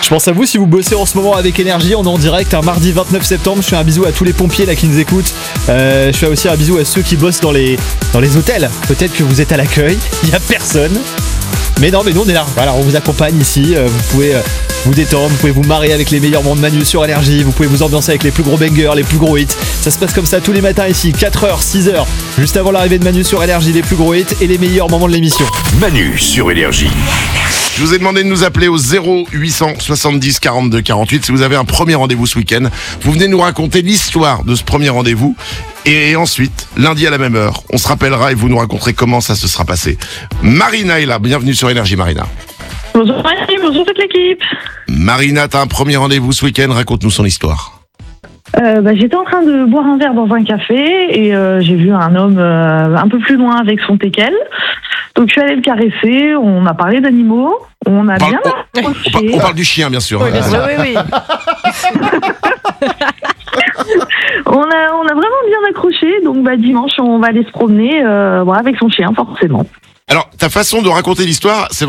pense à vous si vous bossez en ce moment avec Énergie. On est en direct un mardi 29 septembre. Je fais un bisou à tous les pompiers là qui nous écoutent. Je fais aussi un bisou à ceux qui bossent dans les hôtels. Peut-être que vous êtes à l'accueil, il n'y a personne. Mais non, mais nous on est là. Voilà, on vous accompagne ici. Vous pouvez vous détendre, vous pouvez vous marrer avec les meilleurs moments de Manu sur Énergie. Vous pouvez vous ambiancer avec les plus gros bangers, les plus gros hits. Ça se passe comme ça tous les matins ici, 4h, 6h, juste avant l'arrivée de Manu sur Énergie, les plus gros hits et les meilleurs moments de l'émission. Manu sur Énergie. Je vous ai demandé de nous appeler au 0800 70 42 48 si vous avez un premier rendez-vous ce week-end. Vous venez nous raconter l'histoire de ce premier rendez-vous. Et ensuite, lundi à la même heure, on se rappellera et vous nous raconterez comment ça se sera passé. Marina est là, bienvenue sur Énergie Marina. Bonjour Manu, bonjour toute l'équipe. Marina, t'as un premier rendez-vous ce week-end, raconte-nous son histoire. J'étais en train de boire un verre dans un café et j'ai vu un homme un peu plus loin avec son teckel. Donc je suis allée le caresser, on a parlé d'animaux, on a bien accroché. On parle du chien bien sûr. Oui, oui. On a vraiment bien accroché, donc dimanche on va aller se promener avec son chien forcément. Alors ta façon de raconter l'histoire, c'est